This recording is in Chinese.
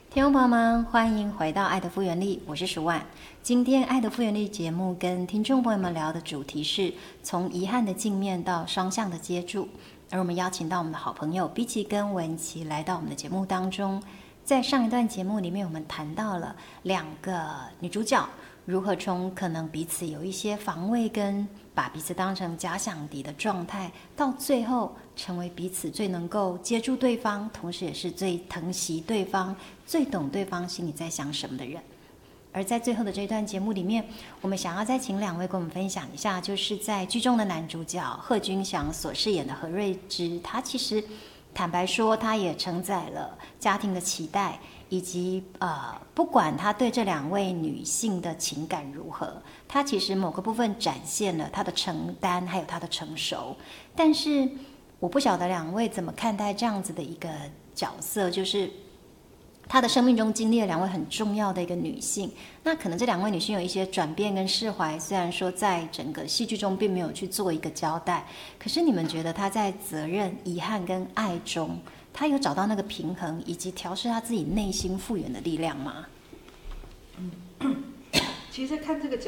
听众朋友们，欢迎回到《爱的复原力》，我是舒婉。今天《爱的复原力》节目跟听众朋友们聊的主题是从遗憾的镜面到双向的接住，而我们邀请到我们的好朋友比奇跟文琪来到我们的节目当中。在上一段节目里面，我们谈到了两个女主角如何从可能彼此有一些防卫跟把彼此当成假想敌的状态，到最后成为彼此最能够接住对方，同时也是最疼惜对方、最懂对方心里在想什么的人。而在最后的这一段节目里面，我们想要再请两位跟我们分享一下，就是在剧中的男主角贺军翔所饰演的何瑞芝，他其实坦白说，他也承载了家庭的期待，以及不管他对这两位女性的情感如何，他其实某个部分展现了他的承担，还有他的成熟。但是我不晓得两位怎么看待这样子的一个角色，就是他的生命中经历了两位很重要的一个女性，那可能这两位女性有一些转变跟释怀，虽然说在整个戏剧中并没有去做一个交代，可是你们觉得她在责任、遗憾跟爱中，她有找到那个平衡，以及调试她自己内心复原的力量吗？ 其实在看这个角